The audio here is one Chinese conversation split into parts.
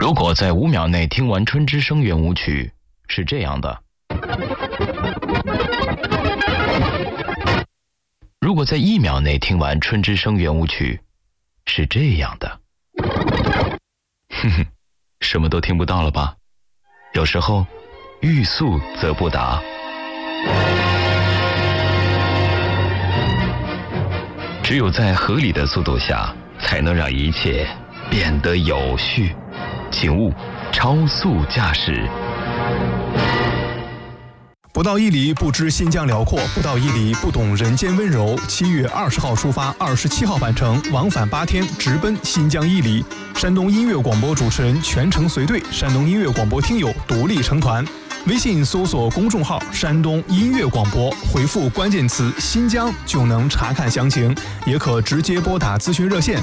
如果在5秒内听完《春之声》圆舞曲，是这样的；如果在1秒内听完《春之声》圆舞曲，是这样的。哼哼，什么都听不到了吧？有时候，欲速则不达。只有在合理的速度下，才能让一切变得有序。请勿超速驾驶。 不到1里不知新疆辽阔，不到1里不懂人间温柔。7月20号出发，27号返程，往返8天，直奔新疆伊犁。山东音乐广播主持人全程随队，山东音乐广播听友独立成团。微信搜索公众号山东音乐广播，回复关键词新疆就能查看详情，也可直接拨打咨询热线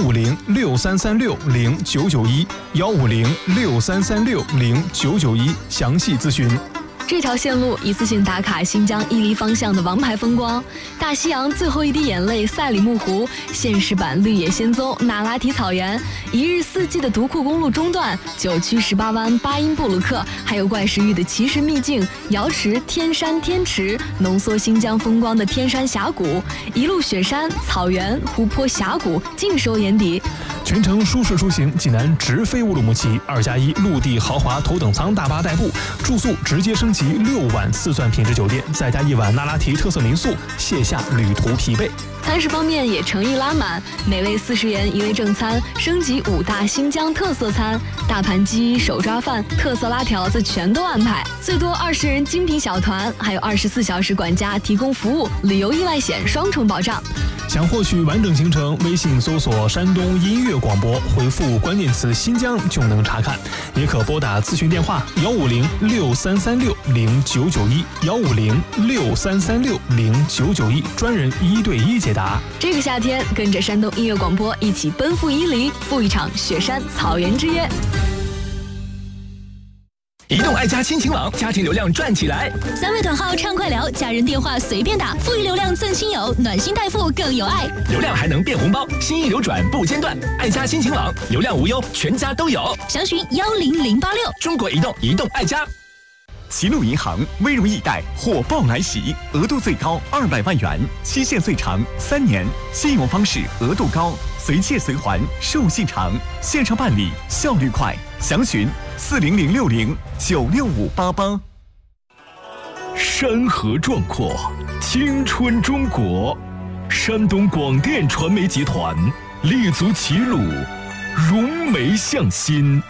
15063360991，15063360991，详细咨询。 这条线路一次性打卡新疆伊犁方向的王牌风光：大西洋最后一滴眼泪赛里木湖、现实版绿野仙踪那拉提草原、一日四季的独库公路中段、9曲18湾巴音布鲁克，还有怪石峪的奇石秘境、瑶池、天山天池，浓缩新疆风光的天山峡谷，一路雪山、草原、湖泊、峡谷尽收眼底。 全程舒适出行，济南直飞乌鲁木齐，2+1陆地豪华头等舱大巴代步，住宿直接升级6晚4钻品质酒店，再加1晚那拉提特色民宿，卸下旅途疲惫。 餐食方面也诚意拉满，每位40元一位正餐，升级5大新疆特色餐，大盘鸡、手抓饭、特色拉条子全都安排，最多20人精品小团，还有24小时管家提供服务，旅游意外险双重保障。 想获取完整行程，微信搜索山东音乐广播，回复关键词新疆就能查看，也可拨打咨询电话15063360991，15063360991，专人1对1解答。 这个夏天，跟着山东音乐广播一起奔赴伊犁，赴一场雪山草原之约。 移动爱家亲情网，家庭流量赚起来 ！3位团号畅快聊，家人电话随便打，富裕流量赠亲友，暖心代付更有爱， 流量还能变红包，心意流转不间断。爱家亲情网，流量无忧，全家都有。 详询10086。 中国移动，移动爱家。齐鲁银行微融易贷火爆来袭，额度最高200万元，期限最长3年，信用方式额度高，随借随还，授信长，线上办理效率快，详询40060965588。 山河壮阔，青春中国，山东广电传媒集团立足齐鲁，融媒向心，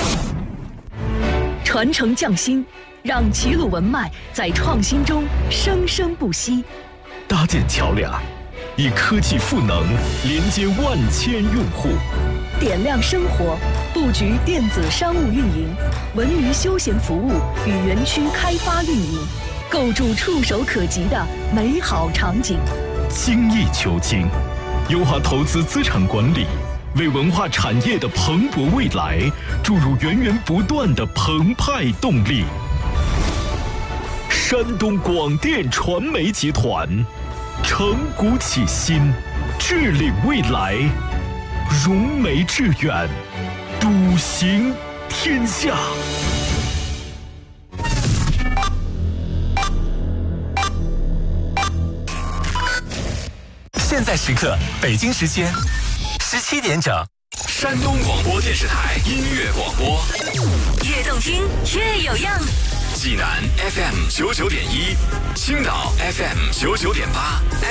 传承匠心，让齐鲁文脉在创新中生生不息。 搭建桥梁，以科技赋能连接万千用户， 点亮生活，布局电子商务运营、文娱休闲服务与园区开发运营，构筑触手可及的美好场景。 精益求精，优化投资资产管理，为文化产业的蓬勃未来注入源源不断的澎湃动力。山东广电传媒集团，承古启新，致领未来，融媒致远，笃行天下。 现在时刻，北京时间17点整， 山东广播电视台音乐广播， 越动听越有样。 济南 FM 99.1，青岛 FM 99.8。